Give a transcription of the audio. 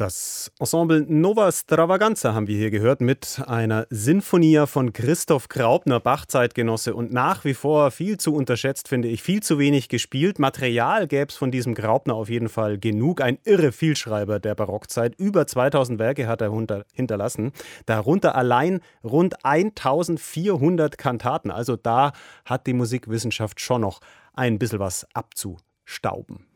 Das Ensemble Nova Stravaganza haben wir hier gehört mit einer Sinfonia von Christoph Graupner, Bach-Zeitgenosse und nach wie vor viel zu unterschätzt, finde ich, viel zu wenig gespielt. Material gäbe es von diesem Graupner auf jeden Fall genug. Ein irre Vielschreiber der Barockzeit. Über 2000 Werke hat er hinterlassen. Darunter allein rund 1400 Kantaten. Also da hat die Musikwissenschaft schon noch ein bisschen was abzustauben.